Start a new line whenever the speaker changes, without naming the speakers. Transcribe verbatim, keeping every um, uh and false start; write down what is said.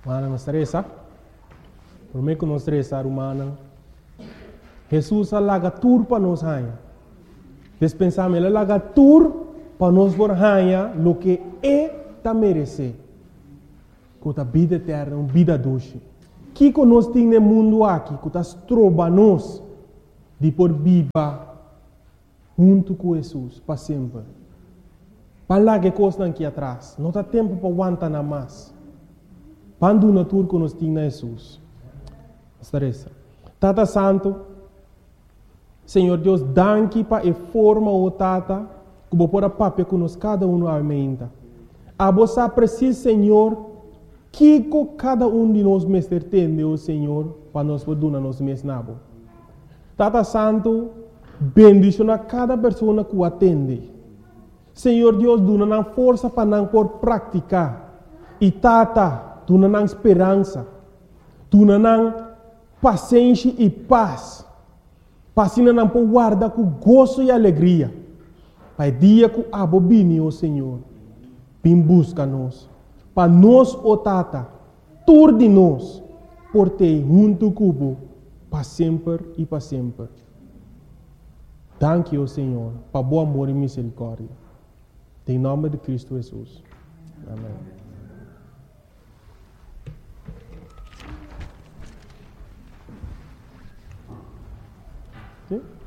Mana não estressa. Por mim que não estressa, humana. Jesus alaga tur para nós raia. Despensamos ele alaga tur para nós por raia lo que é ta merece. Com a vida eterna, uma vida doce. Que que nós temos no mundo aqui, que nós troba nós de por viva junto com Jesus para sempre. Para lá que coisa aqui atrás, não há tempo para aguentar nada mais. Quando na tur que nós temos na Jesus. Estressa. Tata Santo, Senhor Deus, danke para a forma o Tata, que vou pôr a papel que nós cada um aumenta. A você precisa, Senhor, que cada um de nós mestre tem, o Senhor, para nós poder nos mesnabo. Tata Santo, bendicionar cada pessoa que o atende. Senhor Deus, dona força para não por praticar. E Tata, dona esperança. Dona paciência e paz. Passina não por guardar com gozo e alegria. Pai dia que abobine, o Senhor. Vim busca nós. Para nós, o Tata, tur de nós, por ter junto cubo, para sempre e para sempre. Danke, o Senhor, para bom amor e misericórdia. Em nome de Cristo Jesus. Amém. Sim?